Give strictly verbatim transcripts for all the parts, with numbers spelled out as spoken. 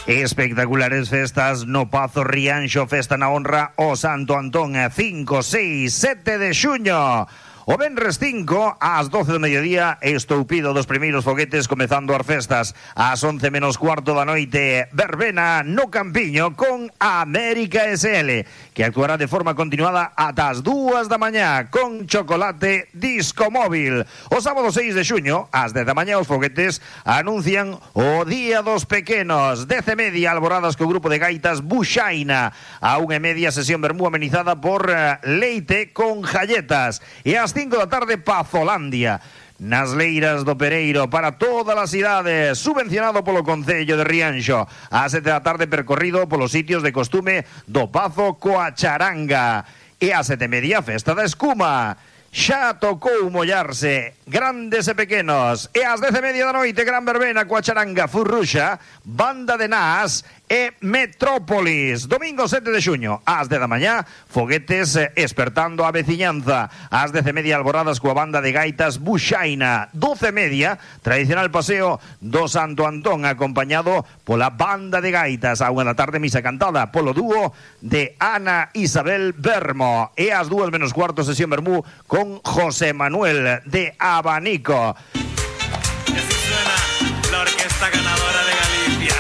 Espectaculares festas no Pazo Rianxo, festa na honra o Santo Antón, cinco, seis, sete de xuño. O venres cinco, ás doce do mediodía, estoupido dos primeiros foguetes comezando as festas. Ás once menos cuarto da noite, verbena no Campiño con América S L, que actuará de forma continuada ata as dúas da mañá con Chocolate Disco Móvil. O sábado seis de xuño, ás dez da mañá, os foguetes anuncian o Día dos Pequenos. Dez e media, alboradas co grupo de gaitas Buxaina. A unha e media, sesión vermú amenizada por uh, Leite con Jalletas. E ás cinco da tarde, Pazolandia nas Leiras do Pereiro para todas as cidades, subvencionado polo Concello de Rianxo. Ás sete da tarde, percorrido polos sitios de costume do Pazo coa charanga. E ás sete e media, festa da escuma. Xa tocou mollarse, grandes e pequenos. E ás dez e media da noite, gran verbena coa charanga Furruxa, Banda de Nas e Metrópolis. Domingo sete de xuño, ás dez da mañá, foguetes espertando a veciñanza. Ás dez e media, alboradas coa banda de gaitas Buxaina. Doce e media, tradicional paseo do Santo Antón, acompañado pola banda de gaitas. A unha da tarde, misa cantada polo dúo de Ana Isabel Bermo. E ás dúas menos cuarto, sesión vermú con José Manuel de Abanico. Y así suena la orquesta ganadora de Galicia.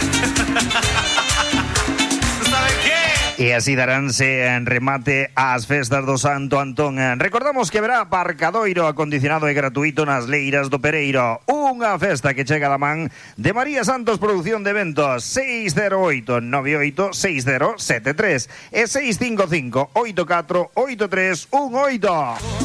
E así daránse en remate ás festas do Santo Antón. Recordamos que haberá aparcadoiro acondicionado e gratuito nas Leiras do Pereiro. Unha festa que chega da man de María Santos Producción de Eventos. Seis cero oito nove oito seis cero sete tres e seis cinco cinco oito catro oito tres un oito.